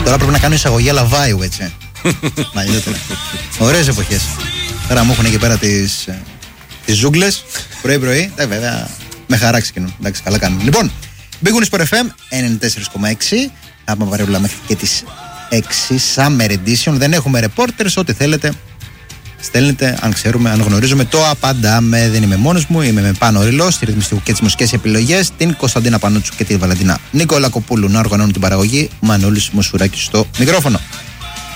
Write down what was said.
Τώρα πρέπει να κάνω εισαγωγή αλαβάιου, έτσι. Μαλλιότερα. Ωραίες εποχές. Τώρα μου έχουν εκεί πέρα τις ζούγκλες πρωί-πρωί. Βέβαια, με χαρά ξεκινούν. Εντάξει, καλά κάνουν. Λοιπόν, μπήκουν στο FM 94,6. Θα πάμε παρεούλα μέχρι και τις 6. Summer Edition. Δεν έχουμε reporters, ό,τι θέλετε. Στέλνετε, αν ξέρουμε, αν γνωρίζουμε, το απαντάμε. Δεν είμαι μόνος μου, είμαι με Πάνο Ρηλό στη ρυθμιστικού και τις μουσικές επιλογές, την Κωνσταντίνα Πανούτσου και τη Βαλαντίνα Νικολακοπούλου να οργανώνουν την παραγωγή, Μανώλης Μοσουράκης στο μικρόφωνο.